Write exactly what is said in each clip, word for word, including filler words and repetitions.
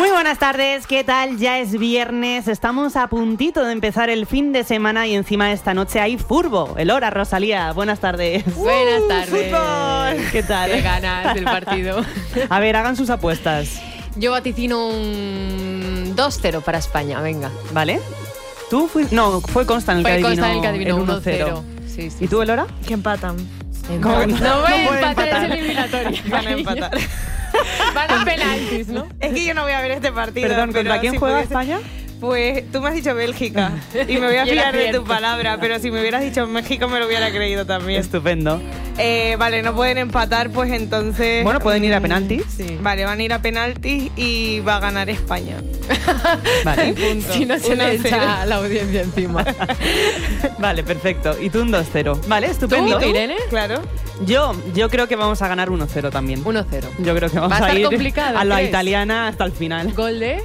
Muy buenas tardes, ¿qué tal? Ya es viernes, estamos a puntito de empezar el fin de semana y encima esta noche hay furbo. El hora, Rosalía, buenas tardes. Buenas tardes. ¡Fútbol! ¿Qué tal? Qué ganas del partido. A ver, hagan sus apuestas. Yo vaticino un dos cero para España, venga. ¿Vale? ¿Tú fuiste? No, fue Constant el Fue que adivinó, Constant el que adivinó el uno cero. Sí, sí. ¿Y tú, Elora? Que empatan. ¿Cómo que No, no? no voy No a puede empatar, empatar. es eliminatoria. Van a empatar. Van a penaltis, ¿no? Es que yo no voy a ver este partido. Perdón, ¿contra pero quién si juega pudiese- España? Pues tú me has dicho Bélgica y me voy a Y era fiar de cierto. tu palabra, pero si me hubieras dicho México me lo hubiera creído también. Estupendo. Eh, vale, no pueden empatar, pues entonces... Bueno, pueden ir a mm, penaltis. Sí. Vale, van a ir a penaltis y va a ganar España. Vale. Punto. Si no se Uno le cero. echa la audiencia encima. Vale, perfecto. Y tú un dos cero. Vale, estupendo. ¿Tú, Irene? Claro. Yo, yo creo que vamos a ganar uno cero también. uno cero. Yo creo que vamos Va a a, estar ir complicado, a la ¿crees? italiana hasta el final. Gol de...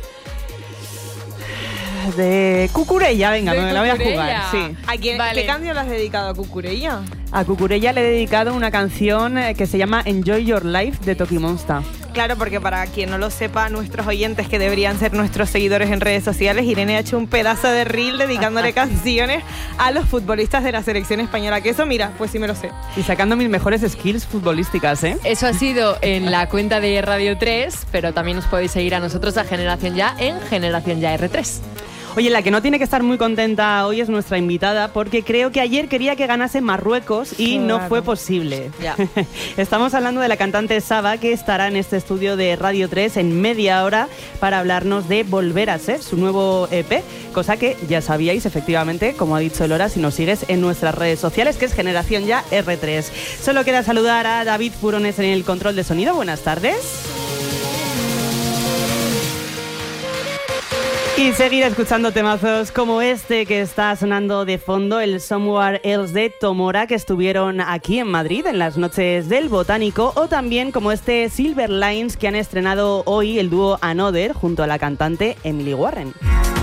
De Cucurella, venga, De me la voy a Cucurella. jugar. Sí. ¿A quién, Vale. ¿Qué canción le has dedicado a Cucurella? A Cucurella le he dedicado una canción eh, que se llama Enjoy Your Life de Toki Monsta. Claro, porque para quien no lo sepa, nuestros oyentes que deberían ser nuestros seguidores en redes sociales, Irene ha hecho un pedazo de reel dedicándole canciones a los futbolistas de la selección española. Que eso, mira, pues sí me lo sé. Y sacando mis mejores skills futbolísticas, ¿eh? Eso ha sido en la cuenta de Radio tres, pero también nos podéis seguir a nosotros a Generación Ya en Generación Ya R tres. Oye, la que no tiene que estar muy contenta hoy es nuestra invitada porque creo que ayer quería que ganase Marruecos y no Claro. fue posible. Ya. Estamos hablando de la cantante Saba, que estará en este estudio de Radio tres en media hora para hablarnos de Volver a Ser, su nuevo E P, cosa que ya sabíais efectivamente, como ha dicho Elora, si nos sigues en nuestras redes sociales, que es Generación Ya R tres. Solo queda saludar a David Furones en el control de sonido. Buenas tardes. Y seguir escuchando temazos como este que está sonando de fondo, el Somewhere Else de Tomora, que estuvieron aquí en Madrid en las noches del Botánico, o también como este Silver Lines que han estrenado hoy el dúo Another junto a la cantante Emily Warren.